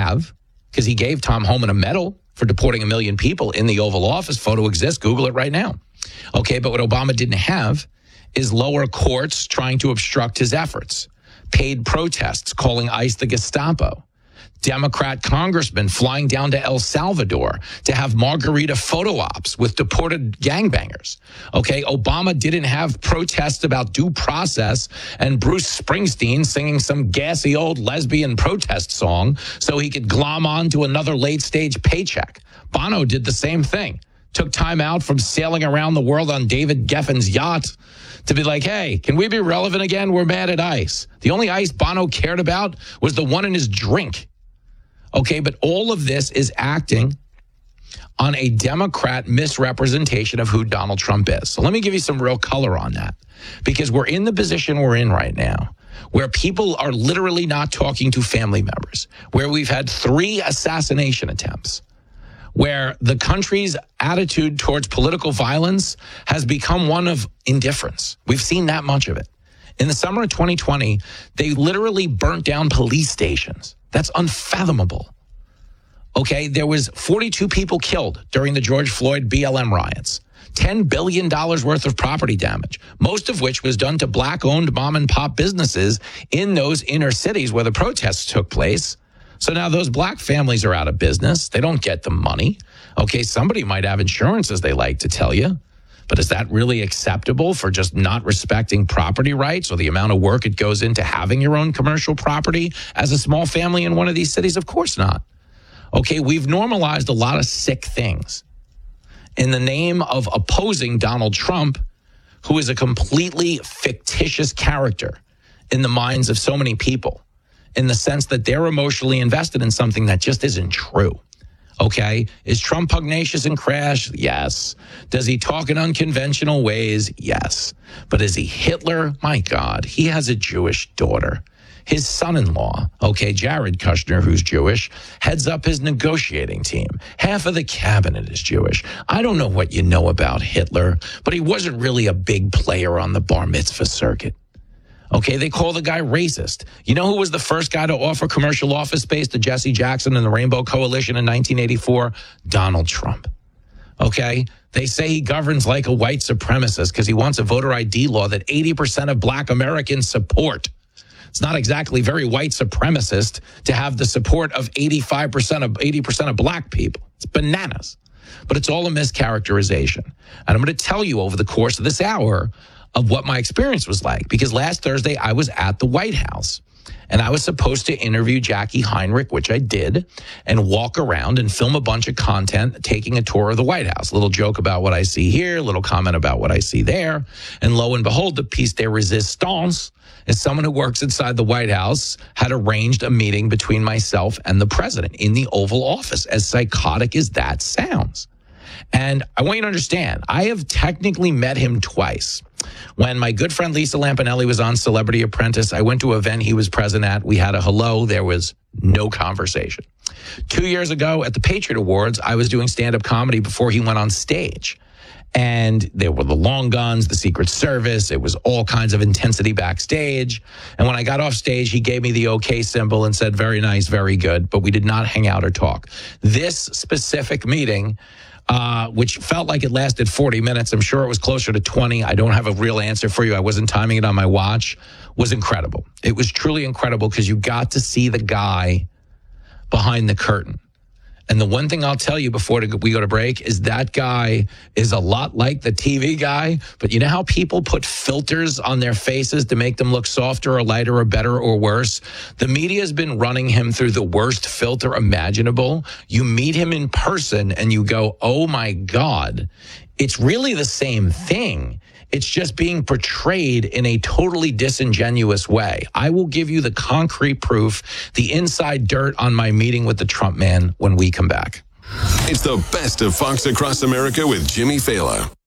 have, because he gave Tom Homan a medal for deporting 1 million people in the Oval Office. Photo exists. Google it right now. Okay, but what Obama didn't have is lower courts trying to obstruct his efforts, paid protests calling ICE the Gestapo, Democrat congressmen flying down to El Salvador to have margarita photo ops with deported gangbangers. Okay, Obama didn't have protests about due process and Bruce Springsteen singing some gassy old lesbian protest song so he could glom on to another late-stage paycheck. Bono did the same thing. Took time out from sailing around the world on David Geffen's yacht to be like, hey, can we be relevant again? We're mad at ICE. The only ICE Bono cared about was the one in his drink. Okay, but all of this is acting on a Democrat misrepresentation of who Donald Trump is. So let me give you some real color on that, because we're in the position we're in right now where people are literally not talking to family members, where we've had 3 assassination attempts, where the country's attitude towards political violence has become one of indifference. We've seen that much of it. In the summer of 2020, they literally burnt down police stations. That's unfathomable. Okay, there was 42 people killed during the George Floyd BLM riots. $10 billion worth of property damage, most of which was done to black-owned mom-and-pop businesses in those inner cities where the protests took place. So now those black families are out of business. They don't get the money. Okay, somebody might have insurance, as they like to tell you. But is that really acceptable for just not respecting property rights or the amount of work it goes into having your own commercial property as a small family in one of these cities? Of course not. Okay, we've normalized a lot of sick things in the name of opposing Donald Trump, who is a completely fictitious character in the minds of so many people, in the sense that they're emotionally invested in something that just isn't true. Okay. Is Trump pugnacious and crash? Yes. Does he talk in unconventional ways? Yes. But is he Hitler? My God, he has a Jewish daughter. His son-in-law, okay, Jared Kushner, who's Jewish, heads up his negotiating team. Half of the cabinet is Jewish. I don't know what you know about Hitler, but he wasn't really a big player on the bar mitzvah circuit. Okay, they call the guy racist. You know who was the first guy to offer commercial office space to Jesse Jackson and the Rainbow Coalition in 1984? Donald Trump. Okay, they say he governs like a white supremacist because he wants a voter ID law that 80% of black Americans support. It's not exactly very white supremacist to have the support of 80% of black people. It's bananas. But it's all a mischaracterization. And I'm going to tell you over the course of this hour of what my experience was like, because last Thursday I was at the White House and I was supposed to interview Jackie Heinrich, which I did, and walk around and film a bunch of content taking a tour of the White House. A little joke about what I see here, a little comment about what I see there. And lo and behold, the piece de resistance is someone who works inside the White House had arranged a meeting between myself and the president in the Oval Office, as psychotic as that sounds. And I want you to understand, I have technically met him twice. When my good friend Lisa Lampanelli was on Celebrity Apprentice, I went to an event he was present at. We had a hello. There was no conversation. 2 years ago at the Patriot Awards, I was doing stand-up comedy before he went on stage. And there were the long guns, the Secret Service. It was all kinds of intensity backstage. And when I got off stage, he gave me the okay symbol and said, very nice, very good. But we did not hang out or talk. This specific meeting, which felt like it lasted 40 minutes. I'm sure it was closer to 20. I don't have a real answer for you. I wasn't timing it on my watch. Was incredible. It was truly incredible because you got to see the guy behind the curtain. And the one thing I'll tell you before we go to break is that guy is a lot like the TV guy. But you know how people put filters on their faces to make them look softer or lighter or better or worse? The media has been running him through the worst filter imaginable. You meet him in person and you go, oh, my God, it's really the same thing. It's just being portrayed in a totally disingenuous way. I will give you the concrete proof, the inside dirt on my meeting with the Trump man when we come back. It's the best of Fox Across America with Jimmy Fallon.